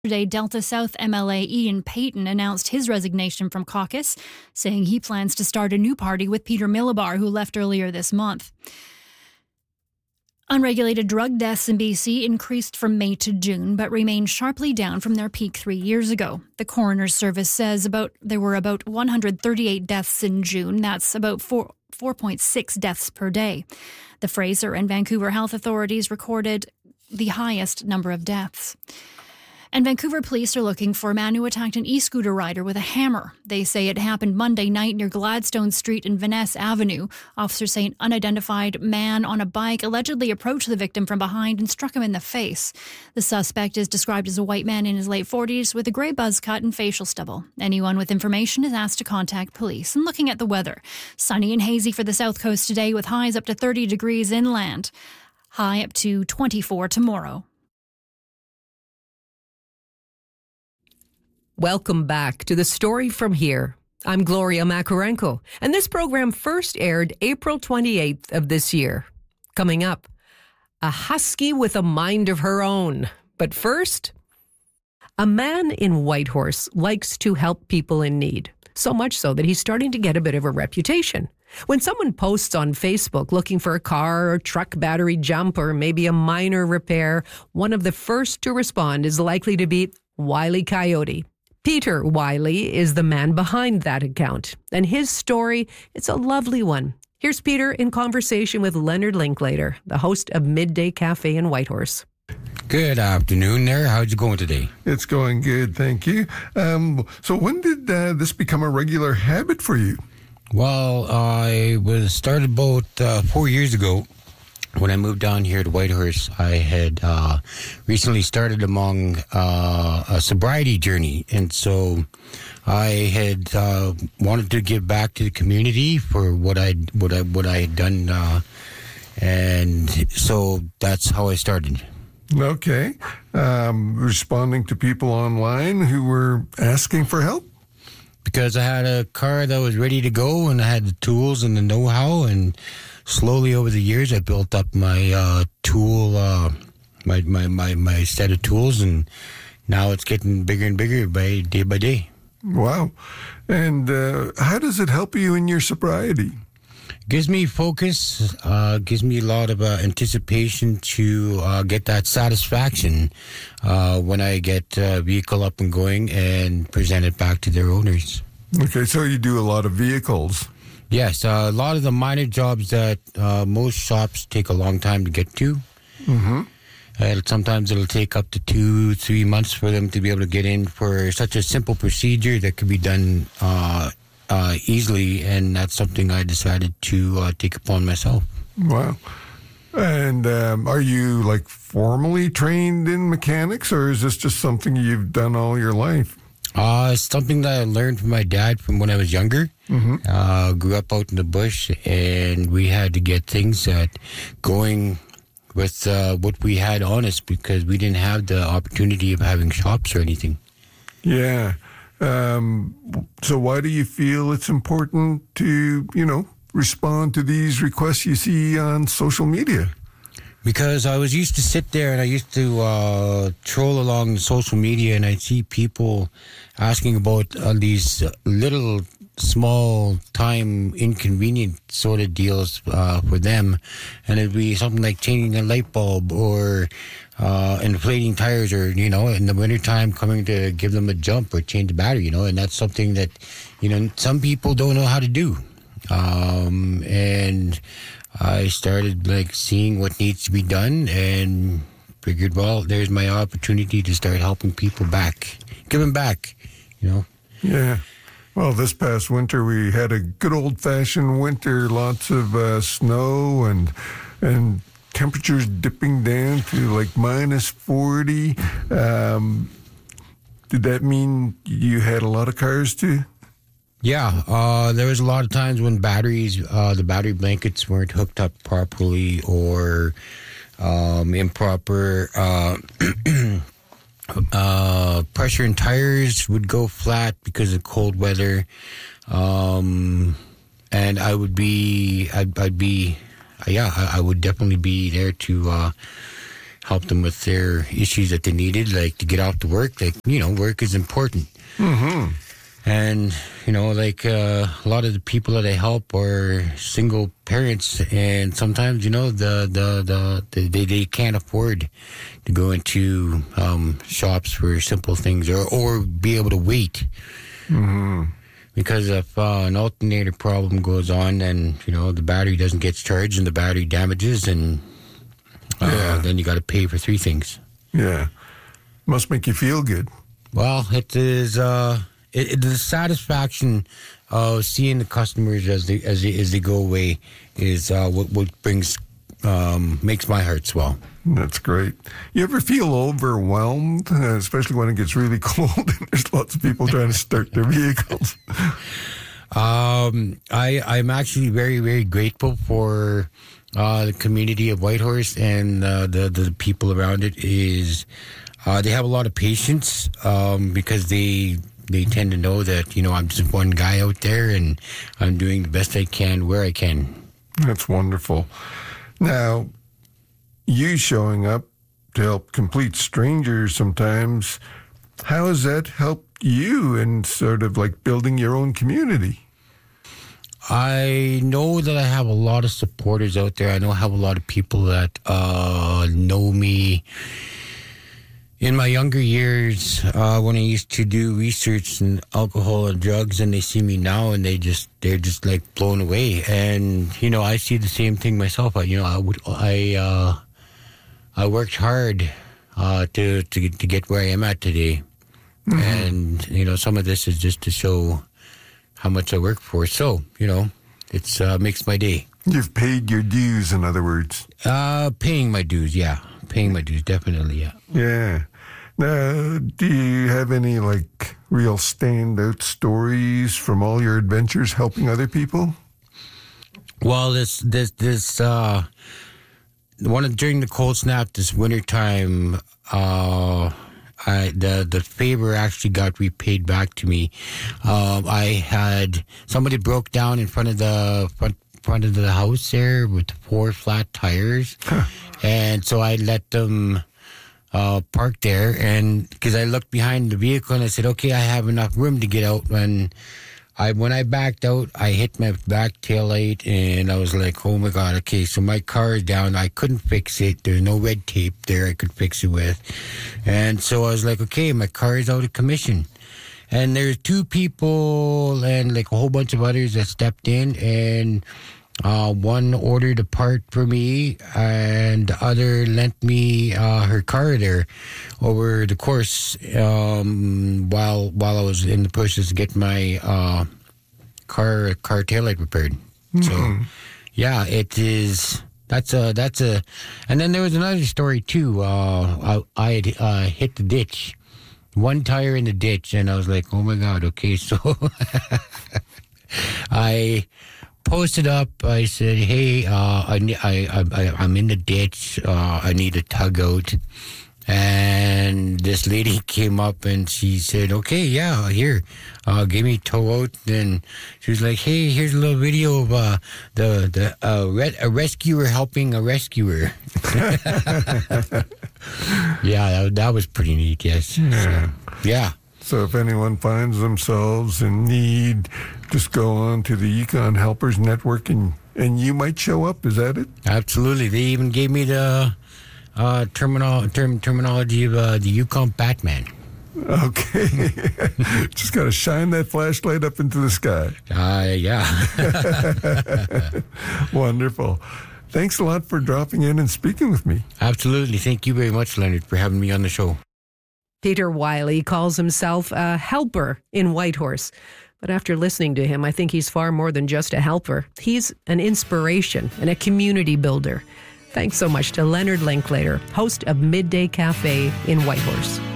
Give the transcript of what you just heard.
Yesterday, Delta South MLA Ian Payton announced his resignation from caucus, saying he plans to start a new party with Peter Millibar, who left earlier this month. Unregulated drug deaths in BC increased from May to June, but remained sharply down from their peak 3 years ago. The coroner's service says there were about 138 deaths in June. That's about 4.6 deaths per day. The Fraser and Vancouver health authorities recorded the highest number of deaths. And Vancouver police are looking for a man who attacked an e-scooter rider with a hammer. They say it happened Monday night near Gladstone Street and Vaness Avenue. Officers say an unidentified man on a bike allegedly approached the victim from behind and struck him in the face. The suspect is described as a white man in his late 40s with a grey buzz cut and facial stubble. Anyone with information is asked to contact police. And looking at the weather, sunny and hazy for the south coast today with highs up to 30 degrees inland. High up to 24 tomorrow. Welcome back to The Story From Here. I'm Gloria Makarenko, and this program first aired April 28th of this year. Coming up, a husky with a mind of her own. But first, a man in Whitehorse likes to help people in need, so much so that he's starting to get a bit of a reputation. When someone posts on Facebook looking for a car or truck battery jump or maybe a minor repair, one of the first to respond is likely to be Wile E. Coyote. Peter Wiley is the man behind that account, and his story, it's a lovely one. Here's Peter in conversation with Leonard Linklater, the host of Midday Cafe in Whitehorse. Good afternoon there. How's it going today? It's going good, thank you. So when did this become a regular habit for you? Well, I was started about 4 years ago. When I moved down here to Whitehorse, I had recently started among a sobriety journey, and so I had wanted to give back to the community for what I had done, and so that's how I started. Okay, responding to people online who were asking for help. Because I had a car that was ready to go, and I had the tools and the know-how, and slowly over the years, I built up my tool, my set of tools, and now it's getting bigger and bigger by day. Wow. And how does it help you in your sobriety? Gives me focus, gives me a lot of anticipation to get that satisfaction when I get a vehicle up and going and present it back to their owners. Okay, so you do a lot of vehicles. Yes, a lot of the minor jobs that most shops take a long time to get to. Mm-hmm. Sometimes it'll take up to 2-3 months for them to be able to get in for such a simple procedure that could be done easily, and that's something I decided to take upon myself. Wow. And are you like formally trained in mechanics, or is this just something you've done all your life? It's something that I learned from my dad from when I was younger. Mm-hmm. Grew up out in the bush, and we had to get things going with what we had on us because we didn't have the opportunity of having shops or anything. Yeah. So why do you feel it's important to, respond to these requests you see on social media? Because I was used to sit there and I used to troll along social media, and I'd see people asking about these little small time inconvenient sort of deals for them, and it'd be something like changing a light bulb or inflating tires, or in the wintertime coming to give them a jump or change the battery, and that's something that some people don't know how to do, and I started seeing what needs to be done and figured, well, there's my opportunity to start helping people back, giving back, Yeah. Well, this past winter we had a good old-fashioned winter, lots of snow and temperatures dipping down to minus 40. Did that mean you had a lot of cars too? Yeah, there was a lot of times when the battery blankets weren't hooked up properly, or improper pressure in tires would go flat because of cold weather, and I would definitely be there to help them with their issues that they needed, like to get off to work. Like, work is important. Mm-hmm. And, like a lot of the people that I help are single parents, and sometimes, they can't afford to go into shops for simple things or be able to wait. Mm-hmm. Because if an alternator problem goes on, then, the battery doesn't get charged and the battery damages, and then you got to pay for 3 things. Yeah. Must make you feel good. Well, it is... the satisfaction of seeing the customers as they go away is what makes my heart swell. That's great. You ever feel overwhelmed, especially when it gets really cold and there's lots of people trying to start their vehicles? I'm actually very, very grateful for the community of Whitehorse and the people around it. Is they have a lot of patience because they tend to know that, I'm just one guy out there and I'm doing the best I can where I can. That's wonderful. Now, you showing up to help complete strangers sometimes, how has that helped you in sort of like building your own community? I know that I have a lot of supporters out there. I know I have a lot of people that know me. In my younger years, when I used to do research in alcohol and drugs, and they see me now, and they're just like blown away. And I see the same thing myself. I worked hard to get where I am at today, and some of this is just to show how much I work for. So it's makes my day. You've paid your dues, in other words. Paying my dues, yeah. Paying my dues, definitely, yeah. Yeah. Now, do you have any, real standout stories from all your adventures helping other people? Well, during the cold snap this wintertime, the favor actually got repaid back to me. I had somebody broke down in front of the front of the house there with 4 flat tires, and so I let them park there, and because I looked behind the vehicle and I said, okay, I have enough room to get out. When I backed out, I hit my back tail light, and I was like, oh my God, okay, so my car is down. I couldn't fix it. There's no red tape there I could fix it with. And so I was like, okay, my car is out of commission. And there's 2 people and a whole bunch of others that stepped in, and one ordered a part for me, and the other lent me her car there over the course while I was in the process to get my car taillight repaired. So, yeah, it is. That's a. And then there was another story too. I had hit the ditch, one tire in the ditch, and I was like, oh my God, okay, so I posted up. I said, hey, I'm in the ditch. I need a tug out. And this lady came up and she said, okay, yeah, here, gave me a tow out. Then she was like, hey, here's a little video of a rescuer helping a rescuer. Yeah, that was pretty neat, yes. Yeah. So, yeah. So if anyone finds themselves in need, just go on to the Yukon Helpers Network and you might show up. Is that it? Absolutely. They even gave me the terminology of the Yukon Batman. Okay. Just got to shine that flashlight up into the sky. Yeah. Wonderful. Thanks a lot for dropping in and speaking with me. Absolutely. Thank you very much, Leonard, for having me on the show. Peter Wiley calls himself a helper in Whitehorse. But after listening to him, I think he's far more than just a helper. He's an inspiration and a community builder. Thanks so much to Leonard Linklater, host of Midday Cafe in Whitehorse.